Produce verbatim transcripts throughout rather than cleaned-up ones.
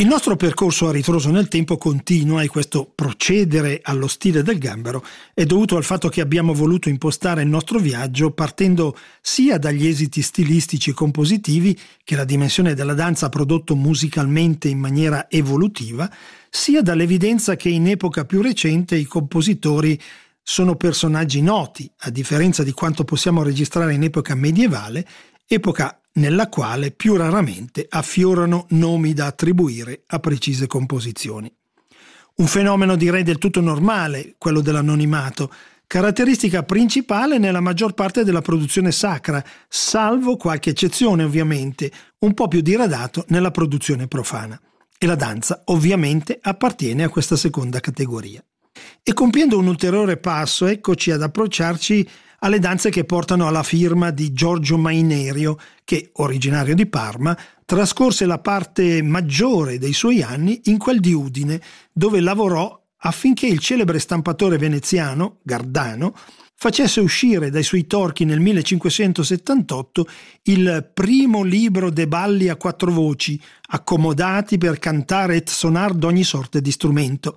Il nostro percorso a ritroso nel tempo continua e questo procedere allo stile del gambero è dovuto al fatto che abbiamo voluto impostare il nostro viaggio partendo sia dagli esiti stilistici e compositivi che la dimensione della danza ha prodotto musicalmente in maniera evolutiva, sia dall'evidenza che in epoca più recente i compositori sono personaggi noti, a differenza di quanto possiamo registrare in epoca medievale, epoca nella quale più raramente affiorano nomi da attribuire a precise composizioni. Un fenomeno direi del tutto normale, quello dell'anonimato, caratteristica principale nella maggior parte della produzione sacra, salvo qualche eccezione ovviamente, un po' più diradato nella produzione profana. E la danza ovviamente appartiene a questa seconda categoria. E compiendo un ulteriore passo, eccoci ad approcciarci alle danze che portano alla firma di Giorgio Mainerio, che, originario di Parma, trascorse la parte maggiore dei suoi anni in quel di Udine, dove lavorò affinché il celebre stampatore veneziano, Gardano, facesse uscire dai suoi torchi nel millecinquecentosettantotto il primo libro de balli a quattro voci, accomodati per cantare et sonar d'ogni sorte di strumento,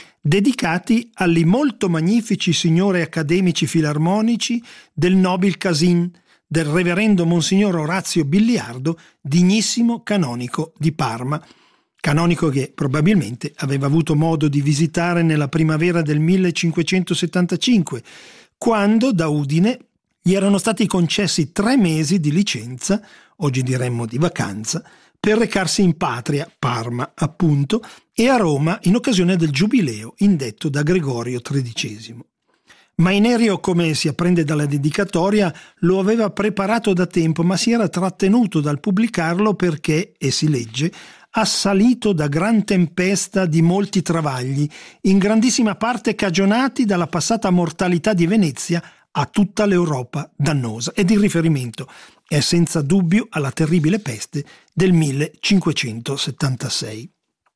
dedicati agli molto magnifici signori accademici filarmonici del Nobil Casin, del reverendo Monsignor Orazio Billiardo, dignissimo canonico di Parma, canonico che probabilmente aveva avuto modo di visitare nella primavera del millecinquecentosettantacinque, quando da Udine gli erano stati concessi tre mesi di licenza, oggi diremmo di vacanza, per recarsi in patria, Parma appunto, e a Roma in occasione del giubileo indetto da Gregorio tredicesimo. Mainerio, come si apprende dalla dedicatoria, lo aveva preparato da tempo, ma si era trattenuto dal pubblicarlo perché, e si legge, assalito da gran tempesta di molti travagli, in grandissima parte cagionati dalla passata mortalità di Venezia a tutta l'Europa dannosa, ed il riferimento è senza dubbio alla terribile peste del millecinquecentosettantasei.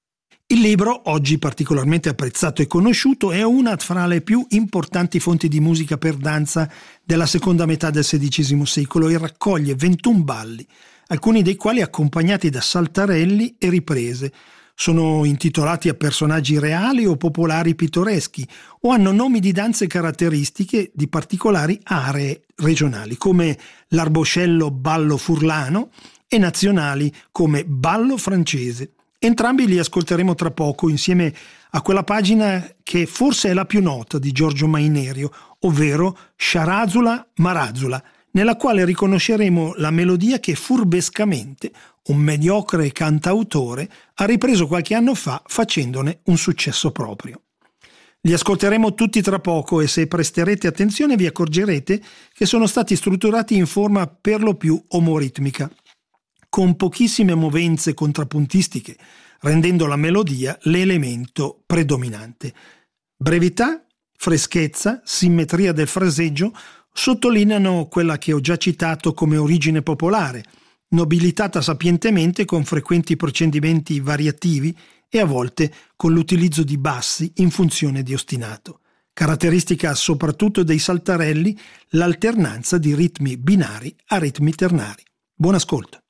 Il libro, oggi particolarmente apprezzato e conosciuto, è una fra le più importanti fonti di musica per danza della seconda metà del sedicesimo secolo e raccoglie ventuno balli, alcuni dei quali accompagnati da saltarelli e riprese. Sono intitolati a personaggi reali o popolari pittoreschi o hanno nomi di danze caratteristiche di particolari aree regionali, come l'arboscello ballo furlano e nazionali come ballo francese. Entrambi li ascolteremo tra poco insieme a quella pagina che forse è la più nota di Giorgio Mainerio, ovvero Sciarazula Marazula, nella quale riconosceremo la melodia che furbescamente un mediocre cantautore ha ripreso qualche anno fa facendone un successo proprio. Li ascolteremo tutti tra poco e se presterete attenzione vi accorgerete che sono stati strutturati in forma per lo più omoritmica, con pochissime movenze contrappuntistiche, rendendo la melodia l'elemento predominante. Brevità, freschezza, simmetria del fraseggio sottolineano quella che ho già citato come origine popolare, nobilitata sapientemente con frequenti procedimenti variativi e a volte con l'utilizzo di bassi in funzione di ostinato. Caratteristica soprattutto dei saltarelli l'alternanza di ritmi binari a ritmi ternari. Buon ascolto.